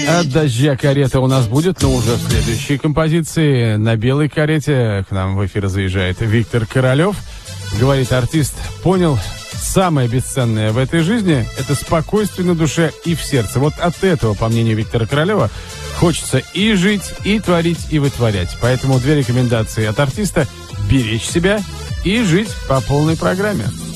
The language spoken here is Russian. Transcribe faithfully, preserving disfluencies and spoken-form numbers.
От дождя карета у нас будет, но уже в следующей композиции. На белой карете к нам в эфир заезжает Виктор Королев. Говорит артист: понял, самое бесценное в этой жизни – это спокойствие на душе и в сердце. Вот от этого, по мнению Виктора Королева, хочется и жить, и творить, и вытворять. Поэтому две рекомендации от артиста: беречь себя и жить по полной программе.